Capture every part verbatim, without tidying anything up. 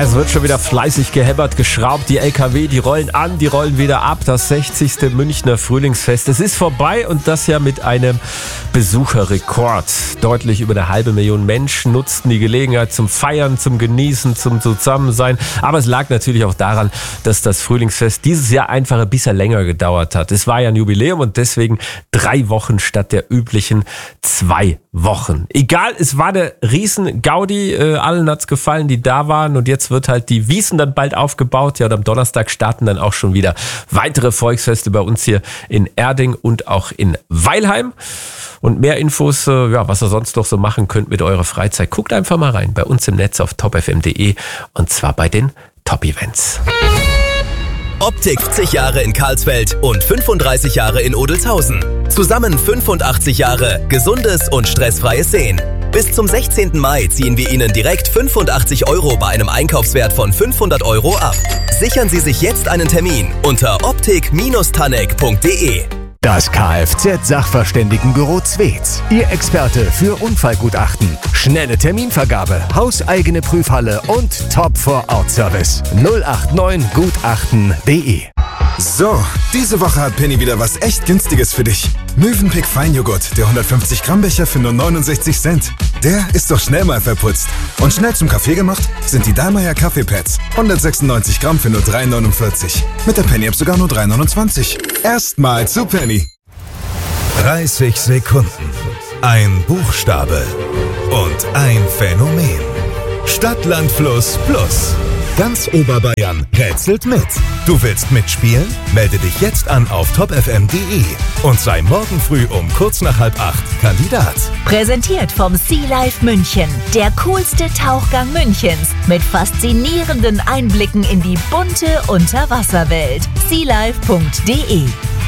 Es wird schon wieder fleißig gehämmert, geschraubt. Die L K W, die rollen an, die rollen wieder ab. Das sechzigste Münchner Frühlingsfest. Es ist vorbei und das ja mit einem Besucherrekord. Deutlich über eine halbe Million Menschen nutzten die Gelegenheit zum Feiern, zum Genießen, zum Zusammensein. Aber es lag natürlich auch daran, dass das Frühlingsfest dieses Jahr einfach ein bisschen länger gedauert hat. Es war ja ein Jubiläum und deswegen drei Wochen statt der üblichen zwei Wochen. Egal, es war eine riesen Gaudi. Äh, allen hat's gefallen, die da waren. Und jetzt wird halt die Wiesn dann bald aufgebaut. Ja, und am Donnerstag starten dann auch schon wieder weitere Volksfeste bei uns hier in Erding und auch in Weilheim. Und mehr Infos, äh, ja, was ihr sonst noch so machen könnt mit eurer Freizeit, guckt einfach mal rein bei uns im Netz auf top f m punkt d e und zwar bei den Top-Events. Optik fünfzig Jahre in Karlsfeld und fünfunddreißig Jahre in Odelshausen. Zusammen fünfundachtzig Jahre gesundes und stressfreies Sehen. Bis zum sechzehnten Mai ziehen wir Ihnen direkt fünfundachtzig Euro bei einem Einkaufswert von fünfhundert Euro ab. Sichern Sie sich jetzt einen Termin unter optik tanek punkt d e. Das Kfz-Sachverständigenbüro Zwetz. Ihr Experte für Unfallgutachten. Schnelle Terminvergabe, hauseigene Prüfhalle und Top-Vor-Ort-Service. null acht neun gutachten punkt d e. So, diese Woche hat Penny wieder was echt Günstiges für dich. Mövenpick Feinjoghurt, der hundertfünfzig Gramm Becher für nur neunundsechzig Cent. Der ist doch schnell mal verputzt. Und schnell zum Kaffee gemacht sind die Dallmayr Kaffeepads. hundertsechsundneunzig Gramm für nur drei neunundvierzig. Mit der Penny-App sogar nur drei neunundzwanzig. Erstmal zu Penny. dreißig Sekunden. Ein Buchstabe. Und ein Phänomen. Stadt, Land, Fluss, Plus. Ganz Oberbayern rätselt mit. Du willst mitspielen? Melde dich jetzt an auf top f m punkt d e und sei morgen früh um kurz nach halb acht Kandidat. Präsentiert vom Sea Life München, der coolste Tauchgang Münchens mit faszinierenden Einblicken in die bunte Unterwasserwelt. sea life punkt d e.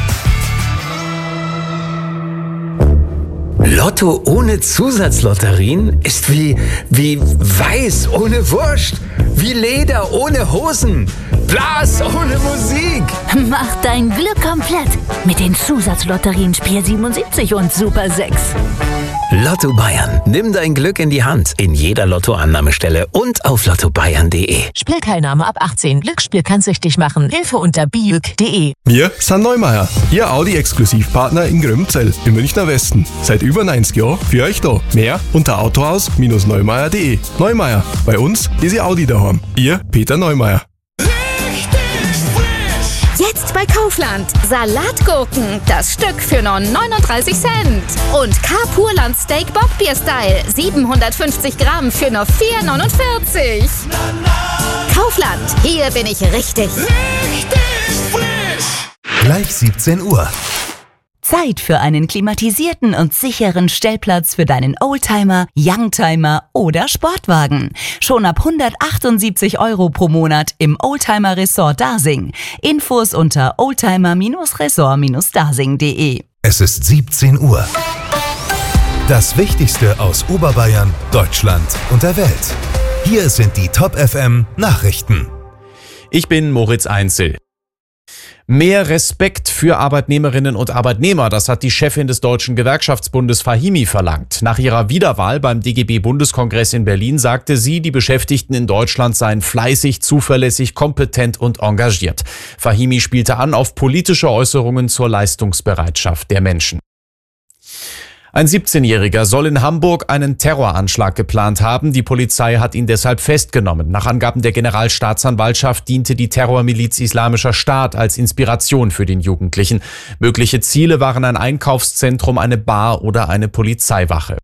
Lotto ohne Zusatzlotterien ist wie, wie Weiß ohne Wurst, wie Leder ohne Hosen, Blas ohne Musik. Mach dein Glück komplett mit den Zusatzlotterien Spiel siebenundsiebzig und Super sechs. Lotto Bayern. Nimm dein Glück in die Hand. In jeder Lottoannahmestelle und auf lotto bayern punkt d e. Spielteilnahme ab achtzehn. Glücksspiel kann süchtig machen. Hilfe unter biüg punkt d e. Wir sind Neumeier, Ihr Audi-Exklusivpartner in Grömzell im Münchner Westen. Seit über neunzig Jahren für euch da. Mehr unter autohaus neumeier punkt d e. Neumeier, bei uns ist Ihr Audi daheim. Ihr Peter Neumeier. Jetzt bei Kaufland. Salatgurken, das Stück für nur neununddreißig Cent. Und Carpurland Steak Bockbier Style, siebenhundertfünfzig Gramm für nur vier neunundvierzig. Kaufland, hier bin ich richtig. Richtig frisch. Gleich siebzehn Uhr. Zeit für einen klimatisierten und sicheren Stellplatz für deinen Oldtimer, Youngtimer oder Sportwagen. Schon ab hundertachtundsiebzig Euro pro Monat im Oldtimer Resort Dasing. Infos unter oldtimer Resort dasing punkt d e. Es ist siebzehn Uhr. Das Wichtigste aus Oberbayern, Deutschland und der Welt. Hier sind die Top F M Nachrichten. Ich bin Moritz Einzel. Mehr Respekt für Arbeitnehmerinnen und Arbeitnehmer, das hat die Chefin des Deutschen Gewerkschaftsbundes Fahimi verlangt. Nach ihrer Wiederwahl beim D G B-Bundeskongress in Berlin sagte sie, die Beschäftigten in Deutschland seien fleißig, zuverlässig, kompetent und engagiert. Fahimi spielte an auf politische Äußerungen zur Leistungsbereitschaft der Menschen. Ein siebzehnjähriger soll in Hamburg einen Terroranschlag geplant haben. Die Polizei hat ihn deshalb festgenommen. Nach Angaben der Generalstaatsanwaltschaft diente die Terrormiliz Islamischer Staat als Inspiration für den Jugendlichen. Mögliche Ziele waren ein Einkaufszentrum, eine Bar oder eine Polizeiwache.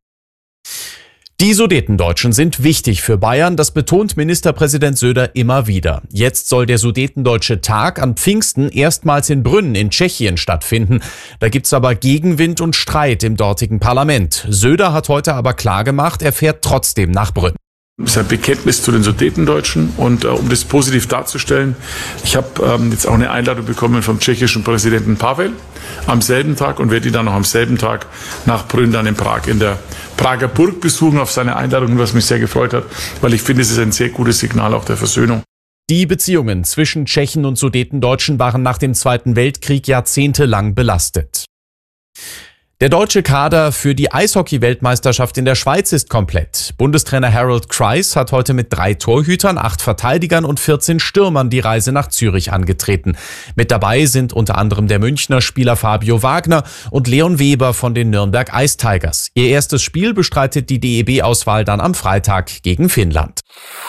Die Sudetendeutschen sind wichtig für Bayern, das betont Ministerpräsident Söder immer wieder. Jetzt soll der Sudetendeutsche Tag an Pfingsten erstmals in Brünn in Tschechien stattfinden. Da gibt's aber Gegenwind und Streit im dortigen Parlament. Söder hat heute aber klargemacht, er fährt trotzdem nach Brünn. Das ist ein Bekenntnis zu den Sudetendeutschen und äh, um das positiv darzustellen, ich habe ähm, jetzt auch eine Einladung bekommen vom tschechischen Präsidenten Pavel am selben Tag und werde ihn dann noch am selben Tag nach Brünn dann in Prag in der Prager Burg besuchen auf seine Einladung, was mich sehr gefreut hat, weil ich finde, es ist ein sehr gutes Signal auch der Versöhnung. Die Beziehungen zwischen Tschechen und Sudetendeutschen waren nach dem Zweiten Weltkrieg jahrzehntelang belastet. Der deutsche Kader für die Eishockey-Weltmeisterschaft in der Schweiz ist komplett. Bundestrainer Harold Kreis hat heute mit drei Torhütern, acht Verteidigern und vierzehn Stürmern die Reise nach Zürich angetreten. Mit dabei sind unter anderem der Münchner Spieler Fabio Wagner und Leon Weber von den Nürnberg Ice Tigers. Ihr erstes Spiel bestreitet die D E B-Auswahl dann am Freitag gegen Finnland.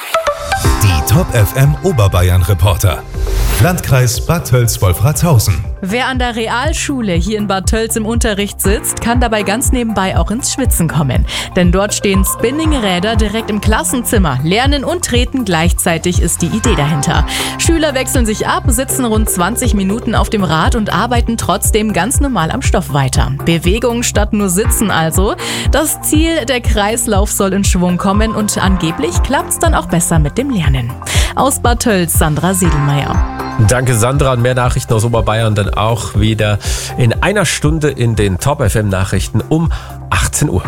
Die Top F M Oberbayern-Reporter. Landkreis Bad Tölz-Wolfratshausen. Wer an der Realschule hier in Bad Tölz im Unterricht sitzt, kann dabei ganz nebenbei auch ins Schwitzen kommen. Denn dort stehen Spinningräder direkt im Klassenzimmer. Lernen und Treten gleichzeitig ist die Idee dahinter. Schüler wechseln sich ab, sitzen rund zwanzig Minuten auf dem Rad und arbeiten trotzdem ganz normal am Stoff weiter. Bewegung statt nur Sitzen also. Das Ziel, der Kreislauf soll in Schwung kommen und angeblich klappt's dann auch besser mit dem Lernen. Aus Bad Tölz, Sandra Sedelmeier. Danke Sandra, und mehr Nachrichten aus Oberbayern dann auch wieder in einer Stunde in den Top F M Nachrichten um achtzehn Uhr.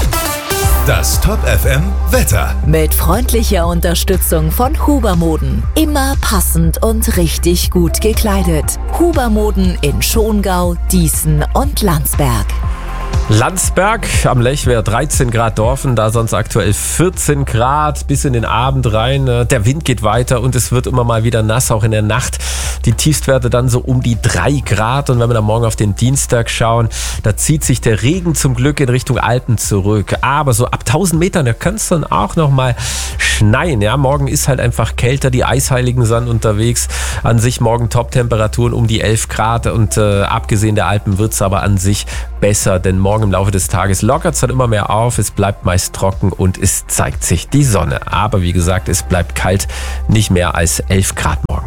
Das Top F M Wetter. Mit freundlicher Unterstützung von Hubermoden. Immer passend und richtig gut gekleidet. Hubermoden in Schongau, Dießen und Landsberg. Landsberg am Lechwehr dreizehn Grad Dorfen, da sonst aktuell vierzehn Grad bis in den Abend rein. Der Wind geht weiter und es wird immer mal wieder nass, auch in der Nacht. Die Tiefstwerte dann so um die drei Grad, und wenn wir dann morgen auf den Dienstag schauen, da zieht sich der Regen zum Glück in Richtung Alpen zurück. Aber so ab tausend Metern, da kann es dann auch noch mal schneien. Ja, morgen ist halt einfach kälter, die Eisheiligen sind unterwegs. An sich morgen Top-Temperaturen um die elf Grad, und äh, abgesehen der Alpen wird es aber an sich besser, denn morgen im Laufe des Tages lockert es dann immer mehr auf, es bleibt meist trocken und es zeigt sich die Sonne. Aber wie gesagt, es bleibt kalt, nicht mehr als elf Grad morgen.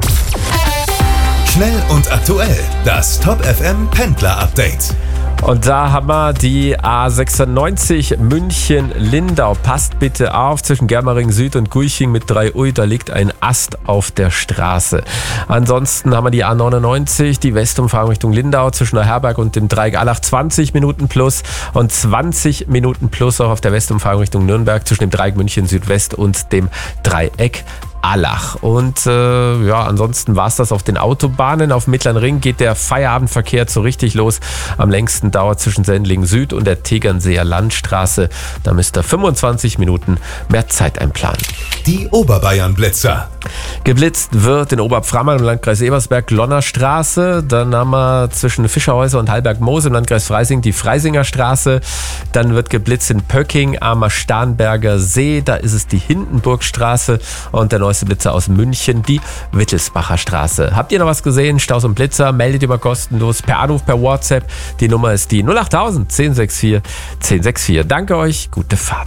Schnell und aktuell, das Top F M Pendler Update. Und da haben wir die A sechsundneunzig München-Lindau. Passt bitte auf, zwischen Germering Süd und Gulching mit drei Ui, da liegt ein Ast auf der Straße. Ansonsten haben wir die A neunundneunzig, die Westumfahrung Richtung Lindau, zwischen der Herberg und dem Dreieck Allach zwanzig Minuten plus und zwanzig Minuten plus auch auf der Westumfahrung Richtung Nürnberg, zwischen dem Dreieck München Südwest und dem Dreieck Allach. Und äh, ja, ansonsten war es das auf den Autobahnen. Auf dem Mittleren Ring geht der Feierabendverkehr so richtig los. Am längsten dauert zwischen Sendling Süd und der Tegernseer Landstraße. Da müsst ihr fünfundzwanzig Minuten mehr Zeit einplanen. Die Oberbayern-Blitzer. Geblitzt wird in Oberpframmern im Landkreis Ebersberg Lonnerstraße. Dann haben wir zwischen Fischerhäuser und Hallberg-Moos im Landkreis Freising die Freisinger Straße. Dann wird geblitzt in Pöcking am Starnberger See. Da ist es die Hindenburgstraße. Und der neueste Blitzer aus München, die Wittelsbacher Straße. Habt ihr noch was gesehen? Staus und Blitzer, meldet ihr mal kostenlos per Anruf, per WhatsApp. Die Nummer ist die null achttausend, zehn sechs vier, zehn sechs vier. Danke euch, gute Fahrt.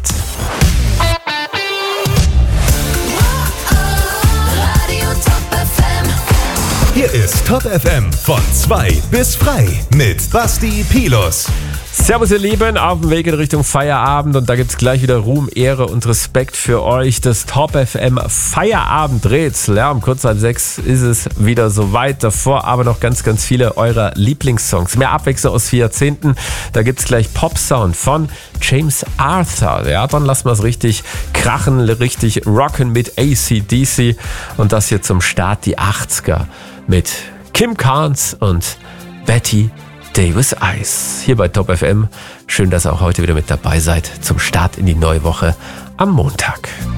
Hier ist Top F M von zwei bis frei mit Basti Pilus. Servus ihr Lieben, auf dem Weg in Richtung Feierabend, und da gibt es gleich wieder Ruhm, Ehre und Respekt für euch. Das Top F M Feierabend-Rätsel. Ja, um kurz halb sechs ist es wieder soweit. Davor aber noch ganz, ganz viele eurer Lieblingssongs. Mehr Abwechslung aus vier Jahrzehnten. Da gibt es gleich Pop-Sound von James Arthur. Ja, dann lassen wir es richtig krachen, richtig rocken mit A C D C. Und das hier zum Start die achtziger mit Kim Carnes und Betty Davis Eyes. Hier bei Top F M. Schön, dass ihr auch heute wieder mit dabei seid zum Start in die neue Woche am Montag.